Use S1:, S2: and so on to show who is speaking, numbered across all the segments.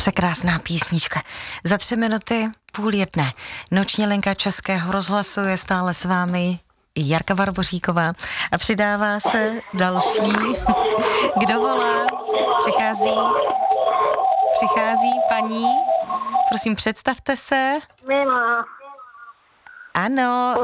S1: Překrásná písnička. Za 3 minuty 12:30. Noční linka Českého rozhlasu je stále s vámi Jarka Barboříková a přidává se další. Kdo volá? Přichází paní. Prosím, představte se.
S2: Milá.
S1: Ano.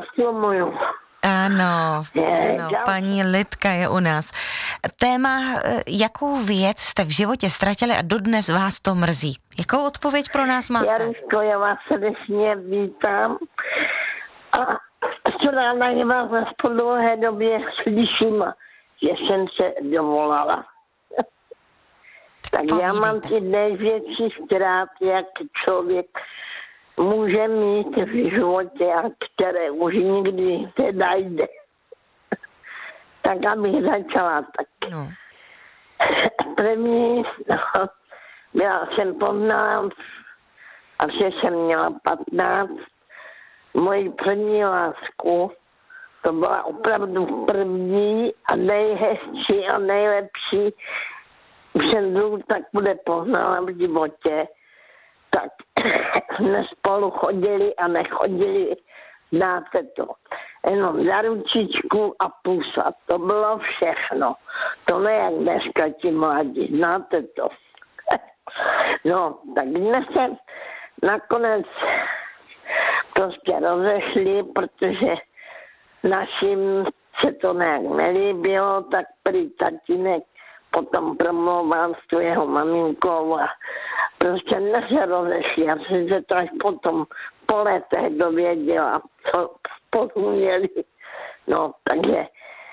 S1: Ano, paní Lidka je u nás. Téma, jakou věc jste v životě ztratili a dodnes vás to mrzí? Jakou odpověď pro nás máte?
S2: Jaruško, já vás srdečně vítám a co ráda je vás po dlouhé době slyším, že jsem se dovolala. Tak já mám ty největší ztráty, jak člověk může mít v životě a které už nikdy nedajde. Tak abych začala tak.
S1: No.
S2: První, já jsem poznala, asi jsem měla 15, moji první lásku, to byla opravdu první a nejhezčí a nejlepší, už jsem druhou tak bude poznala v životě, tak jsme spolu chodili a nechodili, znáte to, jenom za ručičku a pusa, to bylo všechno. To ne jak dneska ti mladí, znáte to. No, tak dnes se nakonec prostě rozešli, protože našim se to nějak nelíbilo, tak prý tatínek potom promlouval s tu jeho maminkou a prostě se rozešli. Já jsem se to až potom po letech dověděla, co spolu měli. No, takže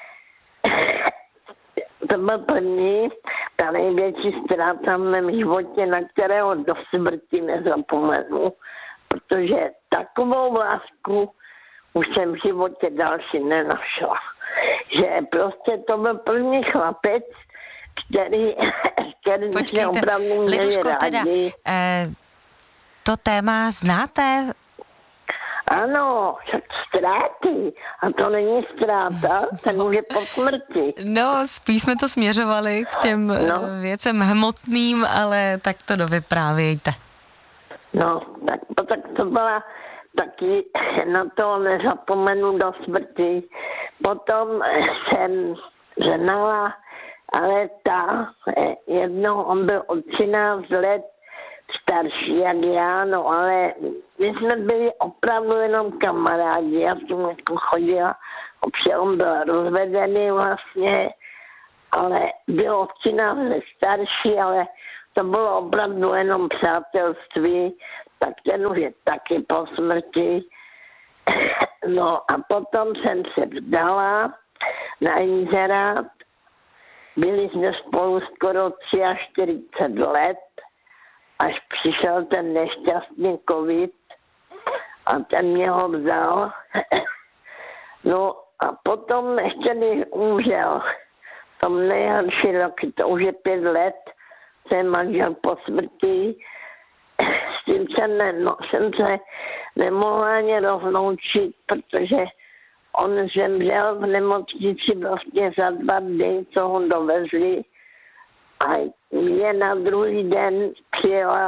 S2: to byl první, ta největší ztráta v mém životě, na kterého do smrti nezapomenu, protože takovou lásku už jsem v životě další nenašla. Že prostě to byl první chlapec, který se opravdu měli
S1: Liduško,
S2: rádi.
S1: teda, to téma znáte?
S2: Ano, ztráty. A to není ztráta, ten už je po smrti.
S1: No, spíš jsme to směřovali k těm věcem hmotným, ale tak to dovyprávějte.
S2: No, tak to byla taky, na to nezapomenu do smrti. Potom jsem ženala, ale jednou on byl o 13 let starší jak já, no ale my jsme byli opravdu jenom kamarádi, já jsem jako chodila, protože on byl rozvedený vlastně, ale byl o 13 let starší, ale to bylo opravdu jenom přátelství, tak ten už je taky po smrti. No a potom jsem se vdala na inzerát, byli jsme spolu skoro 43 let, až přišel ten nešťastný covid a ten mě ho vzal. No a potom ještě když umřel, v tom nejhorší roky, to už je 5 let, jsem manžel po smrti, s tím jsem se nemohla ani rozloučit, protože on zemřel v nemocnici vlastně za 2 dny, co ho dovezli. A mě na druhý den přijela,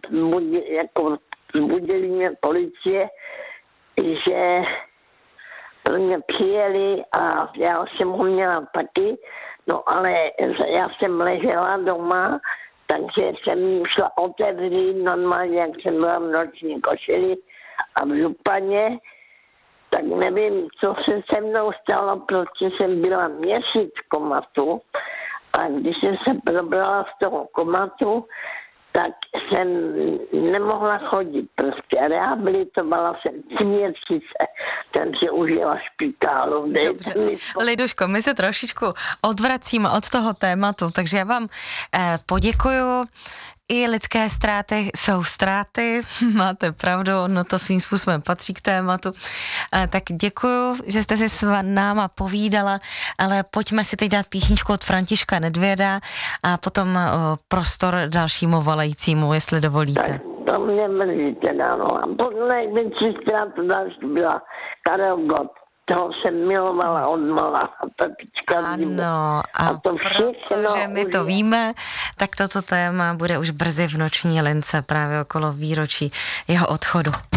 S2: zbudili mě policie, že pro mě přijeli a já jsem ho měla taky, no ale já jsem ležela doma, takže jsem šla otevřít normálně, jak jsem byla v noční košili a v županě, tak nevím, co se se mnou stalo, protože jsem byla měsíc v komatu a když jsem se probrala z toho komatu, tak jsem nemohla chodit, prostě rehabilitovala jsem 3 měsíce, jsem si užila špitálu.
S1: Dobře, Liduško, my se trošičku odvracíme od toho tématu, takže já vám poděkuju. I lidské ztráty jsou ztráty, máte pravdu, no to svým způsobem patří k tématu. Tak děkuju, že jste si s náma povídala, ale pojďme si teď dát písničku od Františka Nedvěda a potom prostor dalšímu volajícímu, jestli dovolíte.
S2: Tak to mě mrzí teda, no. A největší ztráta další byla Karel Gott. toho jsem milovala od mala.
S1: Ano, a
S2: to
S1: protože my to víme, tak toto téma bude už brzy v noční lince právě okolo výročí jeho odchodu.